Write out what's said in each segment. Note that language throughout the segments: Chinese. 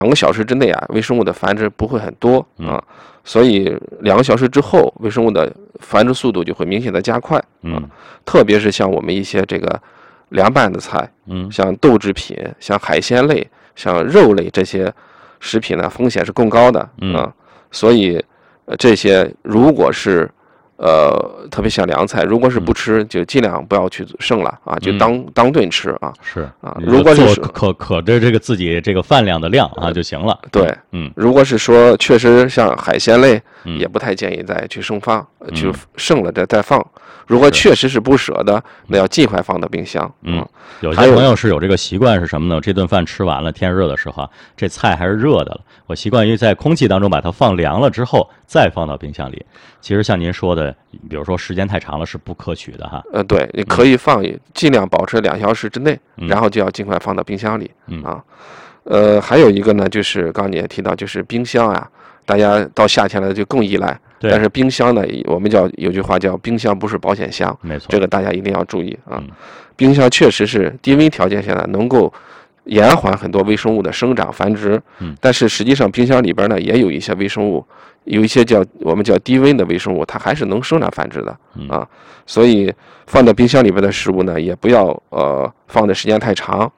个小时之内啊，微生物的繁殖不会很多啊，所以2个小时之后，微生物的繁殖速度就会明显的加快啊。特别是像我们一些这个凉拌的菜，像豆制品、像海鲜类、像肉类这些食品呢，风险是更高的啊。所以这些如果是特别像凉菜，如果是不吃，就尽量不要去剩了啊，就当顿吃啊。 是啊，如果是可着这个自己这个饭量的量啊就行了。 对，如果是说确实像海鲜类，也不太建议再去剩放，去剩了再放。如果确实是不舍的，那要尽快放到冰箱。 有些朋友是有这个习惯是什么呢？这顿饭吃完了，天热的时候，这菜还是热的了，我习惯于在空气当中把它放凉了之后再放到冰箱里。其实像您说的，比如说时间太长了是不可取的哈。 对，你可以放，尽量保持2小时之内，然后就要尽快放到冰箱里啊。还有一个呢，就是刚刚你也提到，就是冰箱啊，大家到夏天了就更依赖。但是冰箱呢，我们有句话叫冰箱不是保险箱， 没错， 这个大家一定要注意啊。冰箱确实是低温条件下呢，能够延缓很多微生物的生长繁殖。但是实际上冰箱里边呢，也有一些微生物，有一些我们叫低温的微生物，它还是能生长繁殖的啊。所以放到冰箱里边的食物呢，也不要放的时间太长。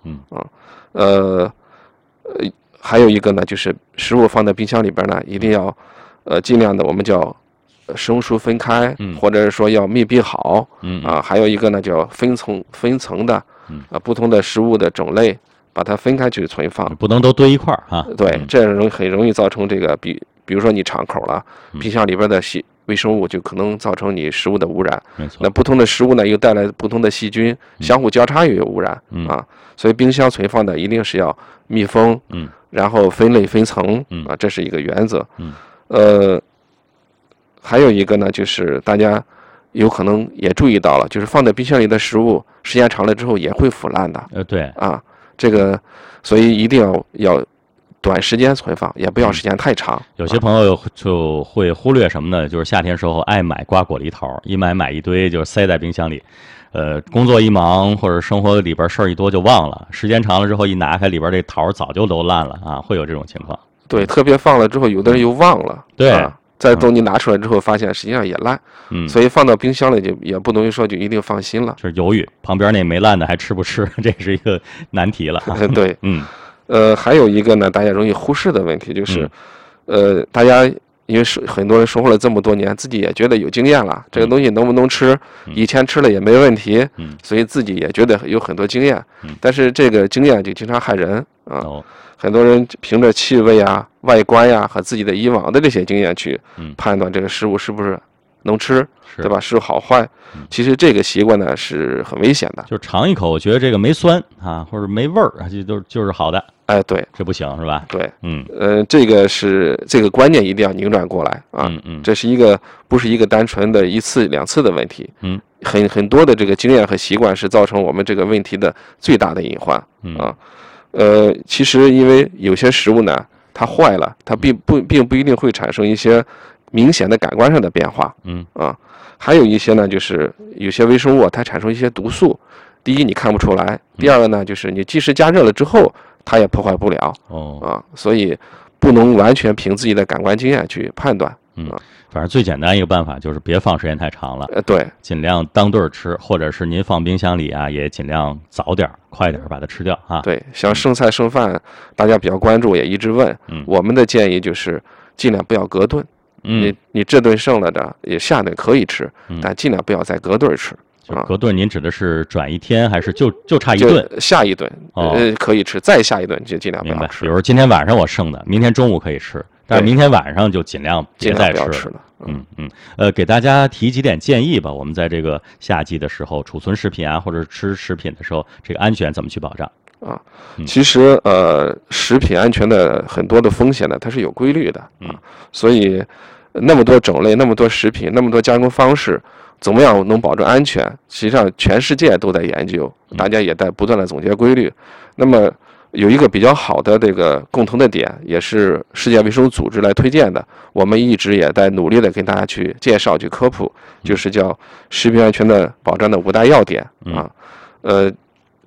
还有一个呢，就是食物放在冰箱里边呢，一定要尽量的我们叫生熟分开，或者是说要密闭好。还有一个呢叫分层的，不同的食物的种类把它分开去存放， 不能都堆一块儿啊。 对，这很容易造成这个比如说你敞口了，冰箱里边的微生物就可能造成你食物的污染。 没错。 那不同的食物呢，又带来不同的细菌，相互交叉又有污染啊。所以冰箱存放的一定是要密封，然后分类分层啊，这是一个原则。还有一个呢，就是大家有可能也注意到了，就是放在冰箱里的食物时间长了之后也会腐烂的。 对啊，这个所以一定要短时间存放，也不要时间太长。 有些朋友就会忽略什么呢？就是夏天时候爱买瓜果梨桃，一买一堆，就塞在冰箱里。工作一忙或者生活里边事儿一多就忘了，时间长了之后一拿开里边这桃早就都烂了啊，会有这种情况。 对，特别放了之后，有的人又忘了。 对。 再等你拿出来之后，发现实际上也烂，所以放到冰箱里就也不能说就一定放心了。 就是犹豫，旁边那没烂的还吃不吃，这是一个难题了。 对，还有一个呢，大家容易忽视的问题就是，大家因为很多人生活了这么多年，自己也觉得有经验了，这个东西能不能吃，以前吃了也没问题，所以自己也觉得有很多经验，但是这个经验就经常害人啊。很多人凭着气味啊、外观呀和自己的以往的这些经验去判断这个食物是不是能吃，对吧？是好坏。其实这个习惯呢是很危险的。 就尝一口，我觉得这个没酸啊，或者没味儿，就是好的。 哎，对， 这不行是吧？ 对，这个观念一定要拧转过来啊。这是不是一个单纯的1次2次的问题。很多的这个经验和习惯是造成我们这个问题的最大的隐患啊。其实因为有些食物呢，它坏了，它并不一定会产生一些明显的感官上的变化。还有一些呢，就是有些微生物它产生一些毒素，第一你看不出来，第二个呢，就是你即使加热了之后，它也破坏不了。所以不能完全凭自己的感官经验去判断。 反正最简单一个办法就是别放时间太长了。 对， 尽量当顿吃，或者是您放冰箱里啊，也尽量早点快点把它吃掉啊。 对，像剩菜剩饭，大家比较关注，也一直问。我们的建议就是尽量不要隔顿。你这顿剩了的，也下顿可以吃，但尽量不要再隔顿吃。 隔顿您指的是转一天，还是就差一顿？ 下一顿可以吃，再下一顿就尽量不要吃。 比如今天晚上我剩的，明天中午可以吃。但是明天晚上就尽量别再吃了。给大家提几点建议吧。我们在这个夏季的时候，储存食品啊，或者吃食品的时候，这个安全怎么去保障啊？其实食品安全的很多的风险呢，它是有规律的啊。所以那么多种类，那么多食品，那么多加工方式，怎么样能保证安全？实际上全世界都在研究，大家也在不断的总结规律。那么有一个比较好的这个共同的点，也是世界卫生组织来推荐的，我们一直也在努力的跟大家去介绍、去科普，就是叫食品安全的保障的5大要点啊。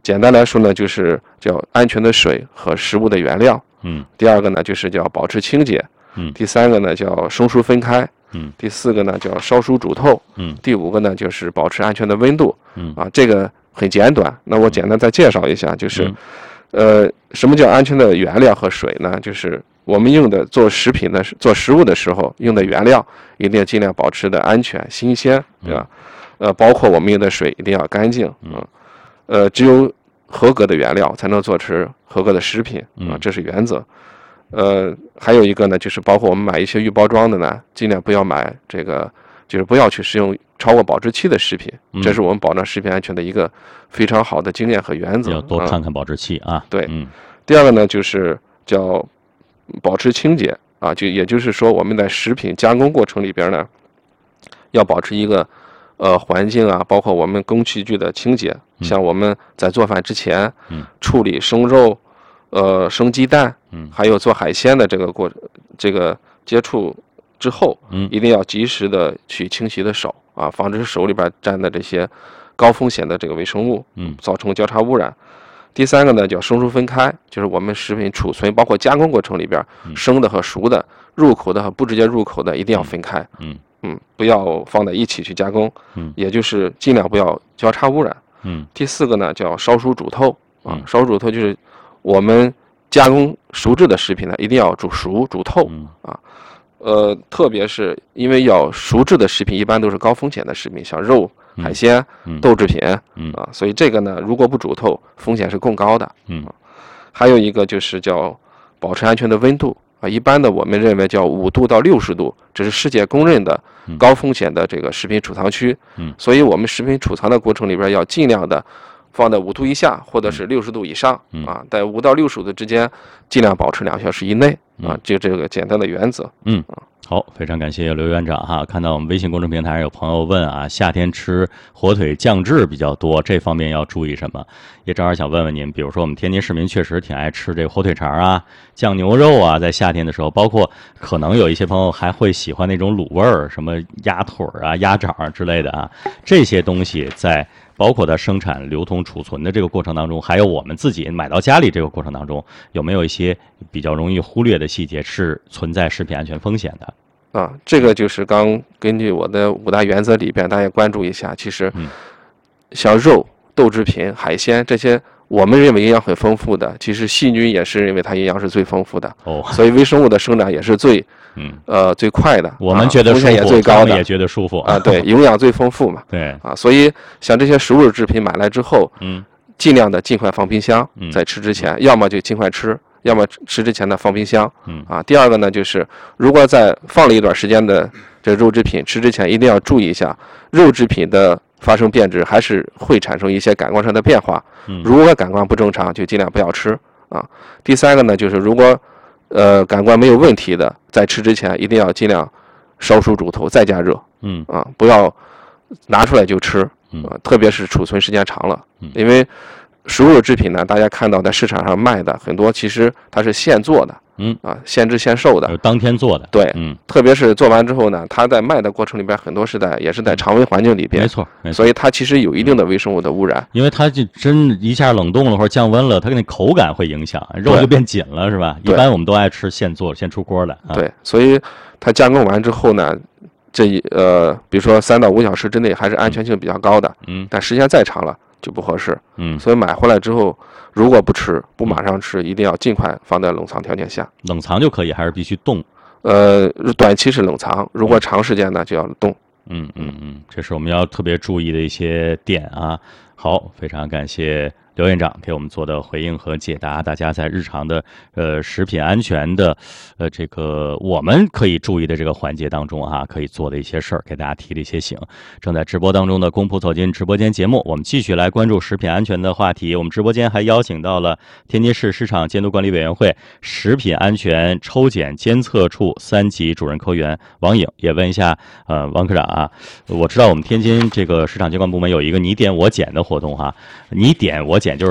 简单来说呢，就是叫安全的水和食物的原料。第二个呢，就是叫保持清洁。第三个呢，叫生熟分开。第四个呢，叫烧熟煮透。第五个呢，就是保持安全的温度。这个很简短。那我简单再介绍一下，就是什么叫安全的原料和水呢？就是我们用的做食品的、做食物的时候用的原料，一定要尽量保持的安全、新鲜，对吧？包括我们用的水一定要干净。只有合格的原料才能做成合格的食品这是原则。还有一个呢，就是包括我们买一些预包装的呢，尽量不要买这个，就是不要去使用超过保质期的食品。这是我们保障食品安全的一个非常好的经验和原则。 要多看看保质期啊。 对。第二个呢，就是叫保持清洁啊，也就是说我们在食品加工过程里边呢，要保持一个环境啊，包括我们工器具的清洁。像我们在做饭之前，处理生肉、生鸡蛋，还有做海鲜的这个接触之后，一定要及时的去清洗的手啊，防止手里边沾的这些高风险的这个微生物，造成交叉污染。第三个呢，叫生熟分开，就是我们食品储存包括加工过程里边，生的和熟的、入口的和不直接入口的一定要分开。不要放在一起去加工。也就是尽量不要交叉污染。第四个呢，叫烧熟煮透啊，烧熟煮透就是我们加工熟制的食品呢，一定要煮熟煮透啊。特别是因为要熟制的食品一般都是高风险的食品，像肉、海鲜、豆制品啊，所以这个呢，如果不煮透，风险是更高的。还有一个就是叫保持安全的温度啊，一般的我们认为叫5度到60度，这是世界公认的高风险的这个食品储藏区。所以我们食品储藏的过程里边要尽量的放在5度以下，或者是60度以上啊，在5到60度之间，尽量保持2小时以内啊，就这个简单的原则。 好，非常感谢刘园长哈。看到我们微信公众平台上有朋友问啊，夏天吃火腿降脂比较多，这方面要注意什么？也正好想问问您，比如说我们天津市民确实挺爱吃这个火腿肠啊、酱牛肉啊，在夏天的时候，包括可能有一些朋友还会喜欢那种卤味儿，什么鸭腿啊、鸭掌之类的啊，这些东西在包括它生产、流通、储存的这个过程当中，还有我们自己买到家里这个过程当中，有没有一些比较容易忽略的细节是存在食品安全风险的？ 这个就是刚根据我的5大原则里边，大家关注一下。其实，像肉、豆制品、海鲜这些，我们认为营养很丰富的，其实细菌也是认为它营养是最丰富的。所以微生物的生长也是最快的。 我们觉得风险也最高的， 也觉得舒服啊。对，营养最丰富嘛。 对所以像这些熟肉制品买来之后，尽量的尽快放冰箱，在吃之前，要么就尽快吃。要么吃之前呢放冰箱，第二个呢就是如果在放了一段时间的这肉制品吃之前，一定要注意一下肉制品的发生变质，还是会产生一些感官上的变化。如果感官不正常，就尽量不要吃啊。第三个呢就是如果感官没有问题的，在吃之前一定要尽量烧熟煮透再加热，不要拿出来就吃，特别是储存时间长了，因为熟肉制品呢，大家看到在市场上卖的很多，其实它是现做的，现制现售的， 当天做的。 对，特别是做完之后呢，它在卖的过程里边，很多也是在常温环境里边， 没错， 所以它其实有一定的微生物的污染。 因为它就真一下冷冻了或者降温了，它那口感会影响，肉就变紧了，是吧？一般我们都爱吃现做现出锅的。 对，所以它加工完之后呢，比如说3到5小时之内还是安全性比较高的，但时间再长了就不合适，所以买回来之后，如果不马上吃，一定要尽快放在冷藏条件下。 冷藏就可以，还是必须冻？ 短期是冷藏，如果长时间呢就要冻。 这是我们要特别注意的一些点啊。好，非常感谢刘院长给我们做的回应和解答，大家在日常的食品安全的这个我们可以注意的这个环节当中啊，可以做的一些事儿，给大家提了一些醒。正在直播当中的公仆走进直播间节目，我们继续来关注食品安全的话题。我们直播间还邀请到了天津市市场监督管理委员会食品安全抽检监测处3级主任科员王颖，也问一下王科长啊，我知道我们天津这个市场监管部门有一个你点我检的活动哈，你点我检就是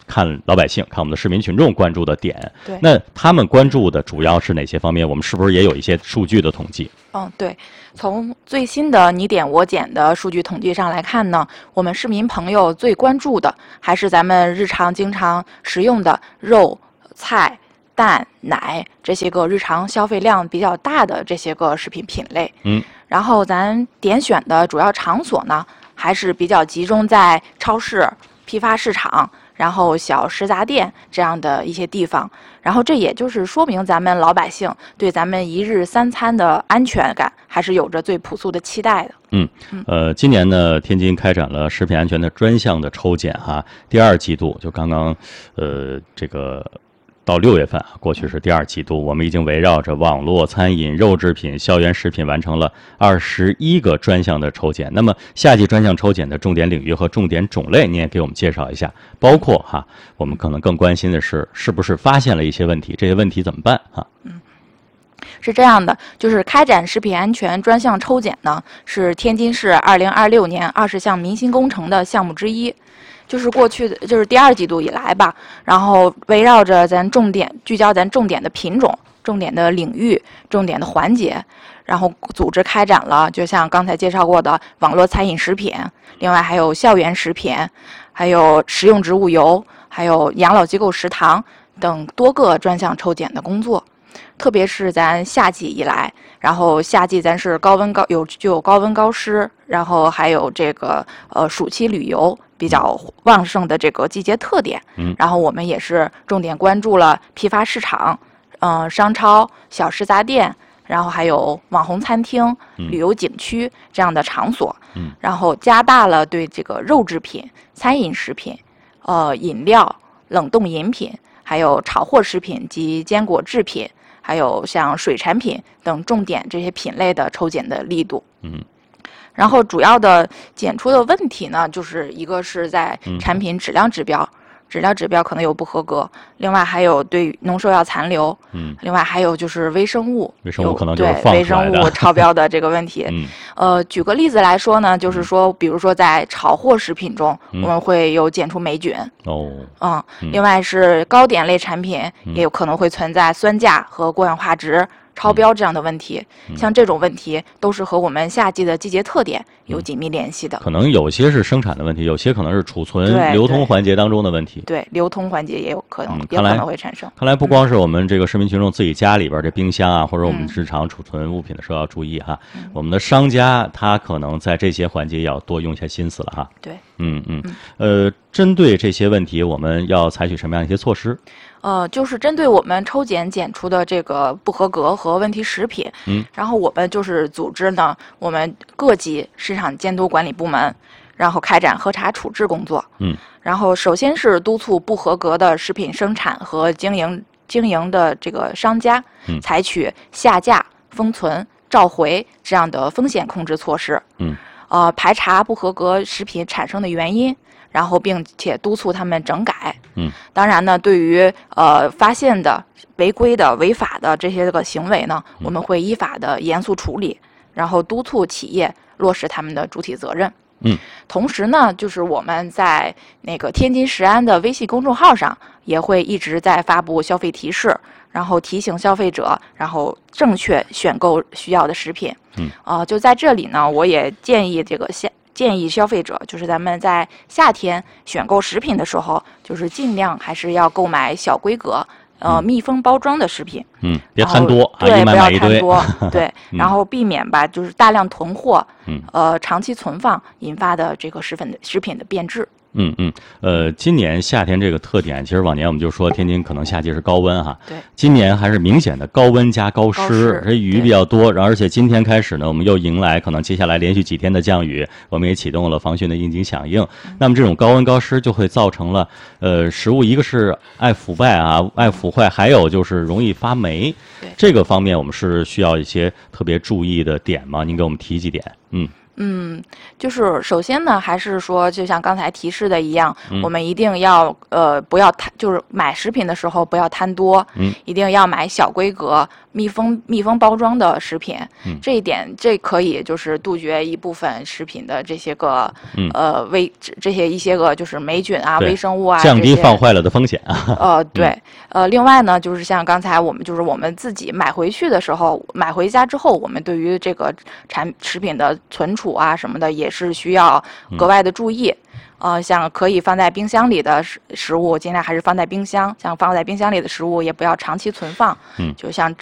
看老百姓、看我们的市民群众关注的点。 对， 那他们关注的主要是哪些方面？我们是不是也有一些数据的统计？ 对，从最新的你点我检的数据统计上来看呢，我们市民朋友最关注的还是咱们日常经常食用的肉、菜、蛋、奶这些个日常消费量比较大的这些个食品品类。然后咱点选的主要场所呢，还是比较集中在超市、批发市场，然后小食杂店这样的一些地方。然后这也就是说明咱们老百姓对咱们一日三餐的安全感还是有着最朴素的期待的。 今年呢，天津开展了食品安全的专项的抽检哈，第2季度就刚刚这个到6月份啊，过去是第2季度，我们已经围绕着网络餐饮、肉制品、校园食品完成了21个专项的抽检。那么夏季专项抽检的重点领域和重点种类，您也给我们介绍一下，包括哈，我们可能更关心的是，是不是发现了一些问题，这些问题怎么办啊？ 是这样的，就是开展食品安全专项抽检呢，是天津市2026年20项民心工程的项目之一。就是过去的，就是第2季度以来吧，然后围绕着咱聚焦咱重点的品种、重点的领域、重点的环节，然后组织开展了，就像刚才介绍过的网络餐饮食品，另外还有校园食品，还有食用植物油，还有养老机构食堂等多个专项抽检的工作。特别是咱夏季以来，然后夏季咱是具有高温高湿，然后还有这个暑期旅游比较旺盛的这个季节特点。然后我们也是重点关注了批发市场、商超、小食杂店，然后还有网红餐厅、旅游景区这样的场所。然后加大了对这个肉制品、餐饮食品、饮料、冷冻饮品，还有炒货食品及坚果制品，还有像水产品等重点这些品类的抽检的力度。然后主要的检出的问题呢，就是一个是在产品质量指标可能有不合格，另外还有对农兽药残留，另外还有就是微生物可能就是放出来的微生物超标的这个问题。举个例子来说呢，就是说，比如说在炒货食品中，我们会有检出霉菌。另外是糕点类产品也有可能会存在酸价和过氧化值超标这样的问题。像这种问题都是和我们夏季的季节特点有紧密联系的。 可能有些是生产的问题，有些可能是储存、流通环节当中的问题。 对，流通环节也有可能，也可能会产生。 看来不光是我们这个市民群众自己家里边这冰箱啊，或者我们日常储存物品的时候要注意哈。我们的商家他可能在这些环节要多用一下心思了哈。 对， 针对这些问题，我们要采取什么样一些措施？ 就是针对我们抽检检出的这个不合格和问题食品，然后我们就是组织呢，我们各级市场监督管理部门，然后开展核查处置工作。然后首先是督促不合格的食品生产和经营的这个商家，采取下架、封存、召回这样的风险控制措施。排查不合格食品产生的原因，然后并且督促他们整改。当然呢，对于发现的违规的、违法的这些个行为呢，我们会依法的严肃处理，然后督促企业落实他们的主体责任。同时呢，就是我们在那个天津食安的微信公众号上，也会一直在发布消费提示，然后提醒消费者，然后正确选购需要的食品。就在这里呢，我也建议消费者，就是咱们在夏天选购食品的时候，就是尽量还是要购买小规格、密封包装的食品。 别贪多， 对，不要贪多，对，然后避免吧，就是大量囤货，长期存放引发的这个食品的变质。 今年夏天这个特点，其实往年我们就说天津可能夏季是高温哈， 对， 今年还是明显的高温加高湿，这雨比较多，而且今天开始呢，我们又迎来可能接下来连续几天的降雨，我们也启动了防汛的应急响应。那么这种高温高湿就会造成了食物一个是爱腐败啊，爱腐坏，还有就是容易发霉。这个方面我们是需要一些特别注意的点吗？您给我们提几点。 就是首先呢，还是说，就像刚才提示的一样，我们一定要不要贪，就是买食品的时候不要贪多，一定要买小规格、密封包装的食品。这一点，这可以就是杜绝一部分食品的这些个一些个就是霉菌啊、微生物啊， 降低放坏了的风险啊。 对，另外呢，就是像刚才我们自己买回去的时候，买回家之后，我们对于这个食品的存储啊什么的，也是需要格外的注意。像可以放在冰箱里的食物，尽量还是放在冰箱。像放在冰箱里的食物，也不要长期存放。就像